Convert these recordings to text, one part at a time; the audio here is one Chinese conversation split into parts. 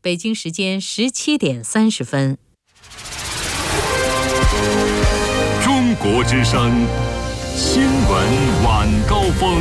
北京时间17点30分。 中国之声新闻晚高峰。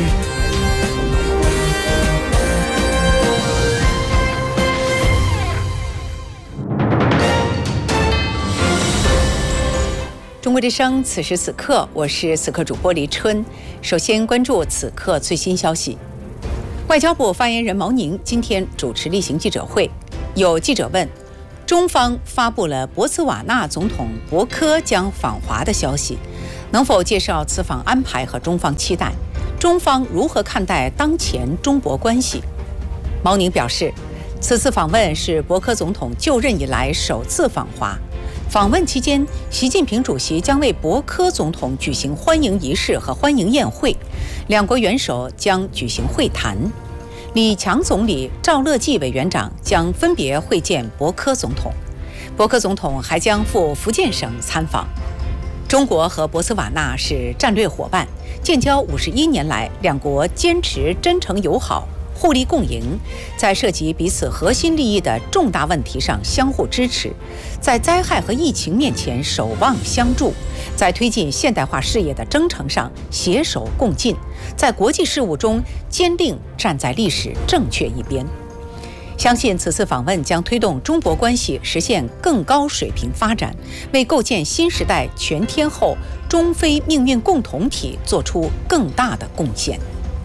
中国之声此时此刻，我是此刻主播黎春。首先关注此刻最新消息。外交部发言人毛宁今天主持例行记者会，有记者问，中方发布了博茨瓦纳总统博科将访华的消息，能否介绍此访安排和中方期待？中方如何看待当前中博关系？毛宁表示，此次访问是博科总统就任以来首次访华。访问期间，习近平主席将为博科总统举行欢迎仪式和欢迎宴会，两国元首将举行会谈。李强总理、赵乐际委员长将分别会见博科总统，博科总统还将赴福建省参访。中国和博茨瓦纳是战略伙伴，建交51年来，两国坚持真诚友好，互利共赢，在涉及彼此核心利益的重大问题上相互支持，在灾害和疫情面前守望相助，在推进现代化事业的征程上携手共进，在国际事务中坚定站在历史正确一边。相信此次访问将推动中博关系实现更高水平发展，为构建新时代全天候中非命运共同体做出更大的贡献。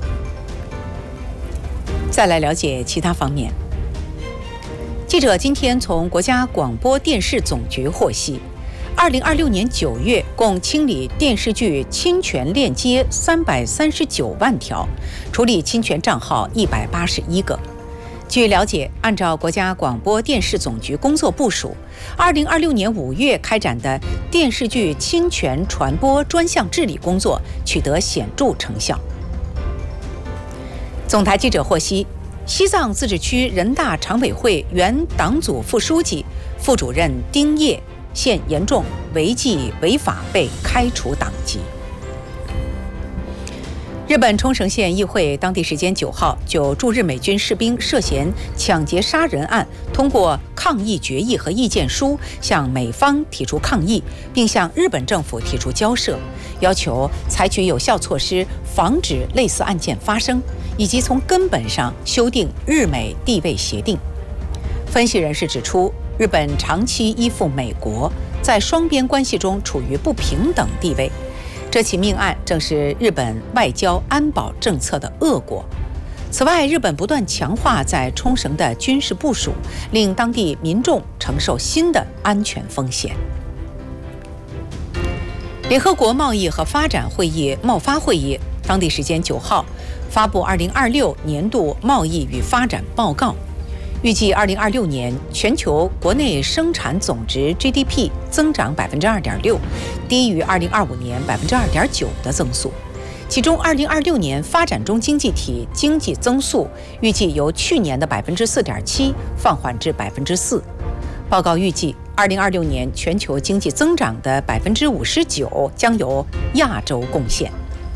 再来了解其他方面。记者今天从国家广播电视总局获悉，2026年9月共清理电视剧侵权链接339万条，处理侵权账号181个。据了解，按照国家广播电视总局工作部署，2026年5月开展的电视剧侵权传播专项治理工作取得显著成效。总台记者获悉，西藏自治区人大常委会原党组副书记、副主任丁烨现严重违纪违法被开除党籍。日本冲绳县议会当地时间9号就驻日美军士兵涉嫌抢劫杀人案通过抗议决议和意见书，向美方提出抗议，并向日本政府提出交涉，要求采取有效措施防止类似案件发生，以及从根本上修订日美地位协定。分析人士指出，日本长期依附美国，在双边关系中处于不平等地位。这起命案正是日本外交安保政策的恶果。此外，日本不断强化在冲绳的军事部署，令当地民众承受新的安全风险。联合国贸易和发展会议贸发会议当地时间9号发布2026年度贸易与发展报告，预计2026年全球国内生产总值 GDP 增长2.6%，低于2025年2.9%的增速。其中2026年发展中经济体经济增速预计由去年的4.7%放缓至4%。报告预计2026年全球经济增长的59%将由亚洲贡献。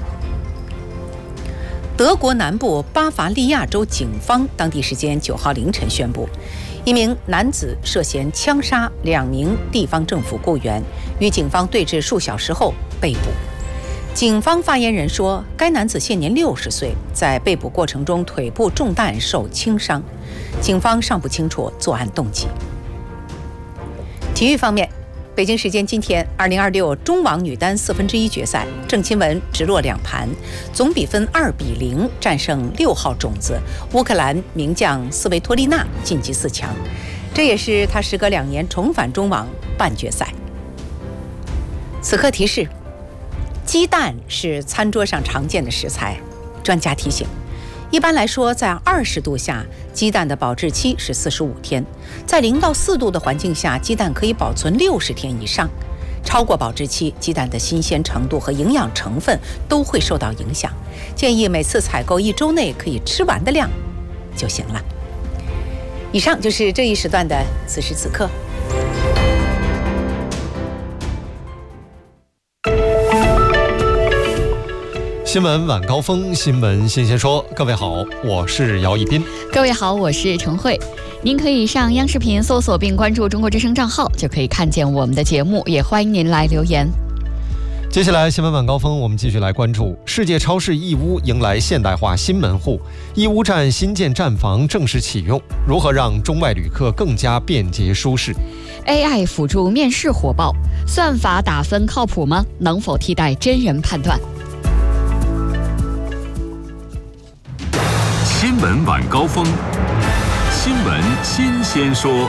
德国南部巴伐利亚州警方当地时间9号凌晨宣布，一名男子涉嫌枪杀2名地方政府雇员，与警方对峙数小时后被捕。警方发言人说，该男子现年60岁，在被捕过程中腿部中弹受轻伤，警方尚不清楚作案动机。体育方面，北京时间今天2026中网女单1/4决赛，郑钦文直落2盘，总比分2-0战胜6号种子乌克兰名将斯维托利娜，晋级4强。这也是她时隔2年重返中网半决赛。此刻提示：鸡蛋是餐桌上常见的食材，专家提醒，一般来说，在20度下，鸡蛋的保质期是45天；在0到4度的环境下，鸡蛋可以保存60天以上。超过保质期，鸡蛋的新鲜程度和营养成分都会受到影响。建议每次采购1周内可以吃完的量就行了。以上就是这一时段的此时此刻。 新闻晚高峰，新闻新鲜说。各位好，我是姚一斌。 各位好，我是陈慧。 您可以上央视频搜索并关注中国之声账号，就可以看见我们的节目，也欢迎您来留言。 接下来新闻晚高峰，我们继续来关注世界超市义乌迎来现代化新门户，义乌站新建站房正式启用，如何让中外旅客更加便捷舒适？ AI 辅助面试火爆，算法打分靠谱吗？能否替代真人判断？ 新闻晚高峰，新闻新鲜说。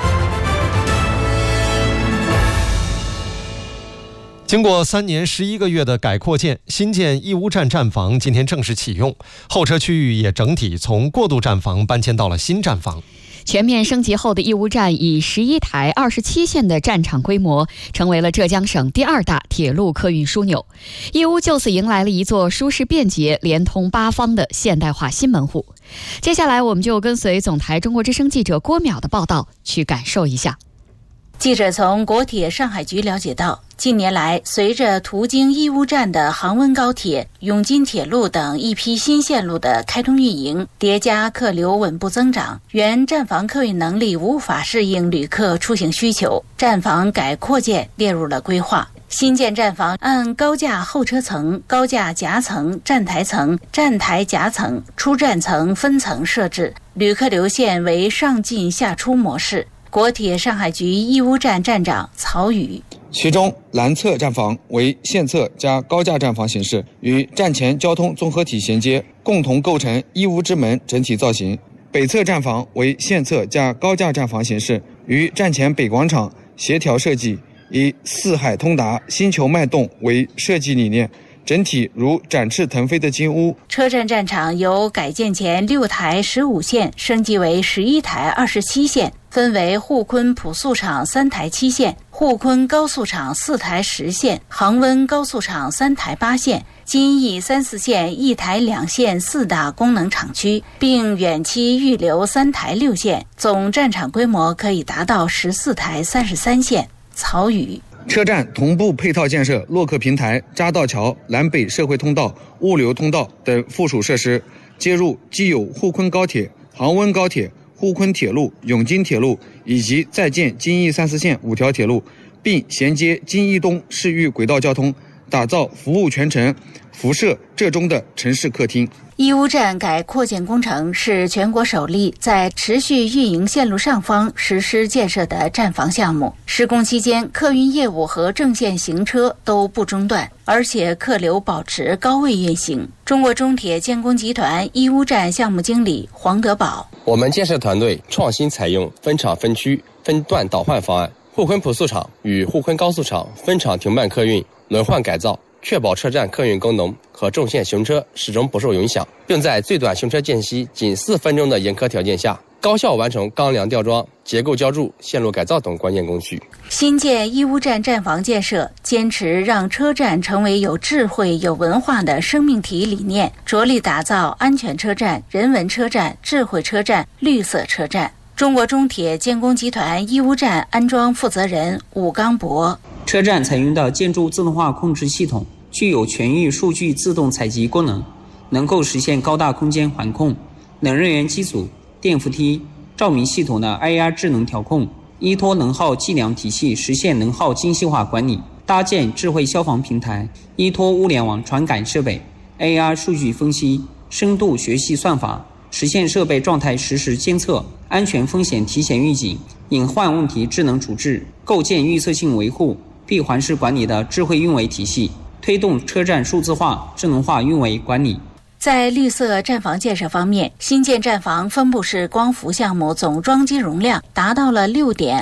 经过3年11个月的改扩建，新建义乌站站房今天正式启用，候车区域也整体从过渡站房搬迁到了新站房。 全面升级后的义乌站以11台27线的站场规模，成为了浙江省第2大铁路客运枢纽。义乌就此迎来了一座舒适便捷、连通8方的现代化新门户。接下来，我们就跟随总台中国之声记者郭淼的报道，去感受一下。 记者从国铁上海局了解到，近年来，随着途经义乌站的杭温高铁、永金铁路等一批新线路的开通运营，叠加客流稳步增长，原站房客运能力无法适应旅客出行需求，站房改扩建列入了规划。新建站房按高架候车层、高架夹层、站台层、站台夹层、出站层分层设置，旅客流线为上进下出模式。国铁上海局义乌站站长曹宇， 其中南侧站房为线侧加高架站房形式，与站前交通综合体衔接，共同构成义乌之门整体造型。北侧站房为线侧加高架站房形式，与站前北广场协调设计，以四海通达、星球脉动为设计理念，整体如展翅腾飞的金乌。 车站站场由改建前6台15线升级为11台27线，分为沪昆普速场3台7线、沪昆高速场4台10线、杭温高速场3台8线、金义3、4线1台2线4大功能厂区，并远期预留3台6线，总站场规模可以达到14台33线。曹宇， 车站同步配套建设洛克平台、匝道桥、南北社会通道、物流通道等附属设施，接入既有沪昆高铁、杭温高铁、沪昆铁路、永金铁路以及在建金义3、4线5条铁路，并衔接金义东市域轨道交通，打造服务全程、辐射浙中的城市客厅。 义乌站改扩建工程是全国首例在持续运营线路上方实施建设的站房项目。施工期间，客运业务和正线行车都不中断，而且客流保持高位运行。中国中铁建工集团义乌站项目经理黄德宝， 我们建设团队创新采用分场分区分段倒换方案，沪昆普速场与沪昆高速场分场停办客运轮换改造，确保车站客运功能和重线行车始终不受影响，并在最短行车间隙仅4分钟的严苛条件下，高效完成钢梁吊装、结构浇筑、线路改造等关键工序。 新建义乌站站房建设坚持让车站成为有智慧、有文化的生命体理念，着力打造安全车站、人文车站、智慧车站、绿色车站。中国中铁建工集团义乌站安装负责人武刚博， 车站采用的建筑自动化控制系统具有全域数据自动采集功能，能够实现高大空间环控、冷热源机组、电扶梯、照明系统的 AR 智能调控，依托能耗计量体系实现能耗精细化管理，搭建智慧消防平台，依托物联网传感设备、AR 数据分析、深度学习算法，实现设备状态实时监测、安全风险提前预警、隐患问题智能处置，构建预测性维护、闭环式管理的智慧运维体系，推动车站数字化、智能化运维管理。 在绿色站房建设方面，新建站房分布式光伏项目总装机容量达到了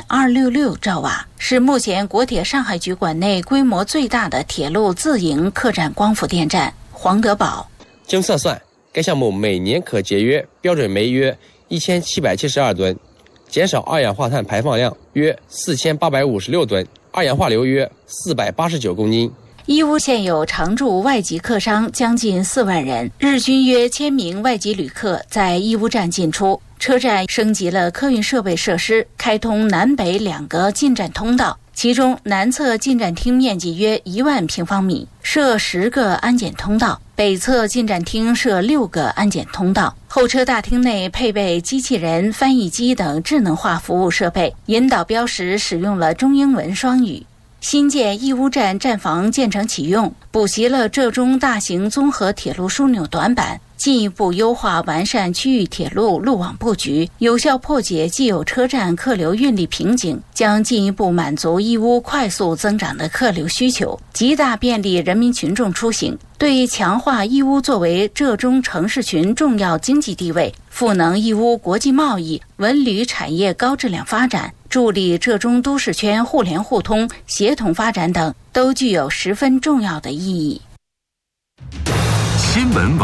6.266兆瓦，是目前国铁上海局管内规模最大的铁路自营客站光伏电站。黄德宝， 经测算，该项目每年可节约标准煤约1772吨，减少二氧化碳排放量约4856吨，二氧化硫约489公斤。 义乌现有常驻外籍客商将近4万人，日均约1000名外籍旅客在义乌站进出。车站升级了客运设备设施，开通南北2个进站通道，其中南侧进站厅面积约1万平方米，设10个安检通道，北北侧进站厅设6个安检通道，候车大厅内配备机器人、翻译机等智能化服务设备，引导标识使用了中英文双语。新建义乌站站房建成启用，补齐了浙中大型综合铁路枢纽短板，进一步优化完善区域铁路路网布局，有效破解既有车站客流运力瓶颈，将进一步满足义乌快速增长的客流需求，极大便利人民群众出行，对强化义乌作为浙中城市群重要经济地位，赋能义乌国际贸易、文旅产业高质量发展，助力浙中都市圈互联互通、协同发展等，都具有十分重要的意义。 新闻